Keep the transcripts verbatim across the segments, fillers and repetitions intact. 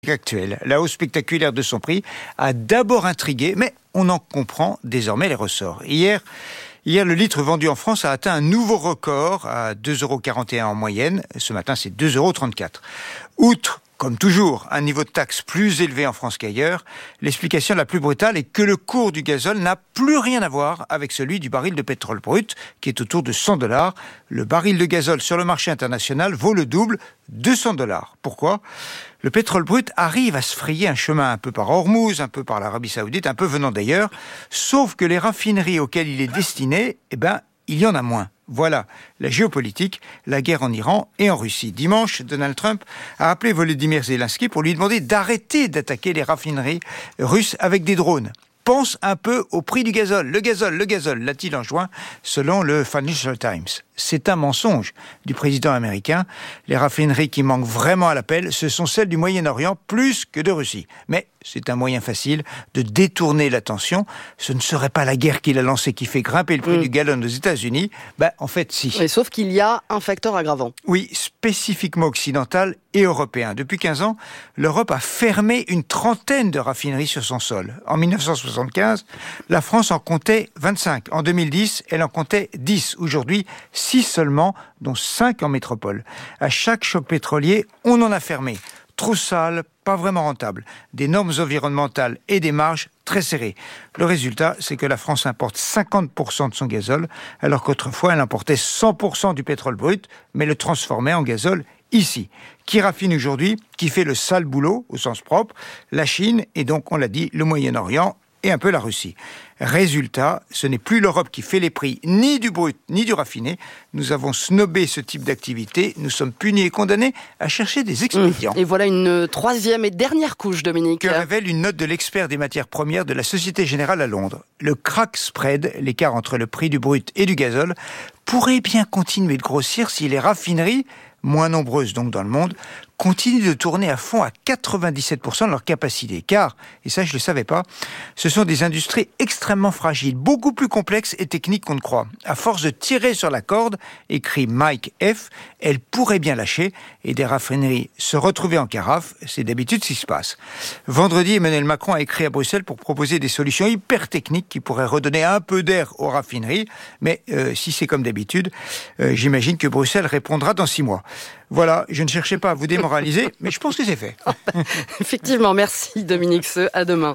actuelle. La hausse spectaculaire de son prix a d'abord intrigué, mais on en comprend désormais les ressorts. Hier, hier, le litre vendu en France a atteint un nouveau record à deux euros quarante et un en moyenne. Ce matin, c'est deux euros trente-quatre. Outre, comme toujours, un niveau de taxe plus élevé en France qu'ailleurs, l'explication la plus brutale est que le cours du gazole n'a plus rien à voir avec celui du baril de pétrole brut, qui est autour de cent dollars. Le baril de gazole sur le marché international vaut le double, deux cents dollars. Pourquoi ? Le pétrole brut arrive à se frayer un chemin un peu par Hormuz, un peu par l'Arabie Saoudite, un peu venant d'ailleurs, sauf que les raffineries auxquelles il est destiné, eh ben, il y en a moins. Voilà la géopolitique, la guerre en Iran et en Russie. Dimanche, Donald Trump a appelé Volodymyr Zelensky pour lui demander d'arrêter d'attaquer les raffineries russes avec des drones. Pense un peu au prix du gazole. Le gazole, le gazole, l'a-t-il enjoint, selon le Financial Times. C'est un mensonge du président américain. Les raffineries qui manquent vraiment à l'appel, ce sont celles du Moyen-Orient plus que de Russie. Mais c'est un moyen facile de détourner l'attention. Ce ne serait pas la guerre qu'il a lancée qui fait grimper le prix mmh. du gallon aux États-Unis. Ben, en fait, si. Mais sauf qu'il y a un facteur aggravant. Oui, spécifiquement occidental et européen. Depuis quinze ans, l'Europe a fermé une trentaine de raffineries sur son sol. En dix-neuf cent soixante-quinze, la France en comptait vingt-cinq. En deux mille dix, elle en comptait dix. Aujourd'hui, six seulement, dont cinq en métropole. À chaque choc pétrolier, on en a fermé. Trop sale, pas vraiment rentable. Des normes environnementales et des marges très serrées. Le résultat, c'est que la France importe cinquante pour cent de son gazole, alors qu'autrefois, elle importait cent pour cent du pétrole brut, mais le transformait en gazole ici. Qui raffine aujourd'hui, qui fait le sale boulot, au sens propre, la Chine, et donc, on l'a dit, le Moyen-Orient, et un peu la Russie. Résultat, ce n'est plus l'Europe qui fait les prix, ni du brut, ni du raffiné. Nous avons snobé ce type d'activité. Nous sommes punis et condamnés à chercher des expédients. Et voilà une troisième et dernière couche, Dominique. Que révèle une note de l'expert des matières premières de la Société Générale à Londres. Le crack spread, l'écart entre le prix du brut et du gazole, pourrait bien continuer de grossir si les raffineries, moins nombreuses donc dans le monde, continuent de tourner à fond à quatre-vingt-dix-sept pour cent de leur capacité. Car, et ça je ne le savais pas, ce sont des industries extrêmement fragiles, beaucoup plus complexes et techniques qu'on ne croit. À force de tirer sur la corde, écrit Mike F., elles pourraient bien lâcher et des raffineries se retrouver en carafe. C'est d'habitude ce qui se passe. Vendredi, Emmanuel Macron a écrit à Bruxelles pour proposer des solutions hyper techniques qui pourraient redonner un peu d'air aux raffineries. Mais euh, si c'est comme d'habitude, euh, j'imagine que Bruxelles répondra dans six mois. Voilà, je ne cherchais pas à vous démoraliser, mais je pense que c'est fait. Effectivement, merci Dominique Seux, à demain.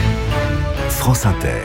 France Inter.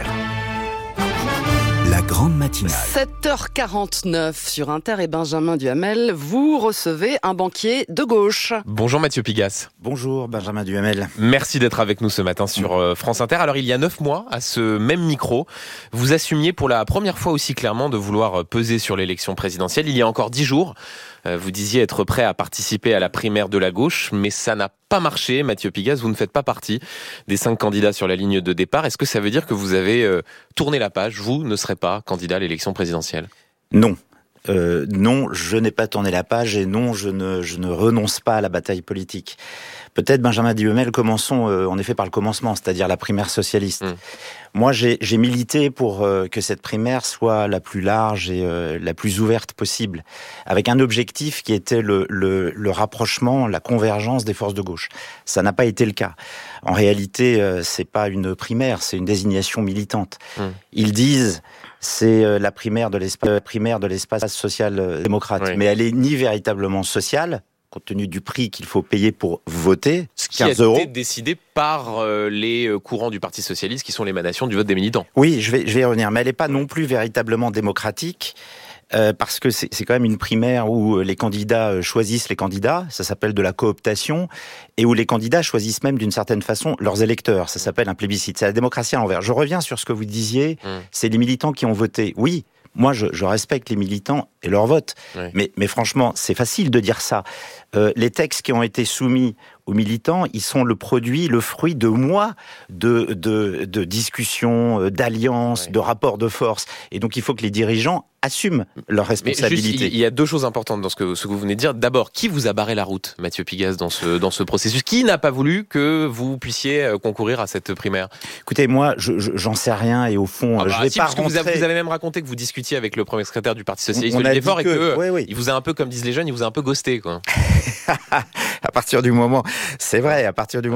La grande matinale. sept heures quarante-neuf sur Inter et Benjamin Duhamel. Vous recevez un banquier de gauche. Bonjour Mathieu Pigasse. Bonjour Benjamin Duhamel. Merci d'être avec nous ce matin sur euh, France Inter. Alors il y a neuf mois, à ce même micro, vous assumiez pour la première fois aussi clairement de vouloir peser sur l'élection présidentielle. Il y a encore dix jours, euh, vous disiez être prêt à participer à la primaire de la gauche, mais ça n'a pas marché. Mathieu Pigasse, vous ne faites pas partie des cinq candidats sur la ligne de départ. Est-ce que ça veut dire que vous avez euh, tourné la page ? Vous ne serez pas candidat à l'élection présidentielle ? Non. Euh, non, je n'ai pas tourné la page et non, je ne, je ne renonce pas à la bataille politique. Peut-être, Benjamin Duhamel, commençons euh, en effet par le commencement, c'est-à-dire la primaire socialiste. Mmh. Moi, j'ai, j'ai milité pour euh, que cette primaire soit la plus large et euh, la plus ouverte possible, avec un objectif qui était le, le, le rapprochement, la convergence des forces de gauche. Ça n'a pas été le cas. En réalité, euh, c'est pas une primaire, c'est une désignation militante. Mmh. Ils disent... c'est la primaire de l'espace, primaire de l'espace social-démocrate. Oui. Mais elle est ni véritablement sociale, compte tenu du prix qu'il faut payer pour voter, ce qui a été décidé par euh, les courants du Parti Socialiste, qui sont l'émanation du vote des militants. Oui, je vais, je vais y revenir, mais elle n'est pas non plus véritablement démocratique, euh, parce que c'est, c'est quand même une primaire où les candidats choisissent les candidats, ça s'appelle de la cooptation, et où les candidats choisissent même d'une certaine façon leurs électeurs, ça s'appelle un plébiscite. C'est la démocratie à l'envers. Je reviens sur ce que vous disiez, mmh. c'est les militants qui ont voté. Oui, moi je, je respecte les militants et leur vote, oui. mais, mais franchement, c'est facile de dire ça. Euh, les textes qui ont été soumis aux militants, ils sont le produit, le fruit de mois de, de, de discussions, d'alliances, oui. de rapports de force. Et donc il faut que les dirigeants assument leurs responsabilités. Mais juste, il y a deux choses importantes dans ce que, ce que vous venez de dire. D'abord, qui vous a barré la route, Mathieu Pigasse, dans ce, dans ce processus ? Qui n'a pas voulu que vous puissiez concourir à cette primaire ? Écoutez, moi, je, je, j'en sais rien et au fond, ah bah, je vais si, pas parce rentrer... que vous avez, vous avez même raconté que vous discutiez avec le premier secrétaire du Parti Socialiste, on, on Olivier Faure, et que oui, oui. il vous a un peu, comme disent les jeunes, il vous a un peu ghosté, quoi. À partir du moment, c'est vrai, à partir du moment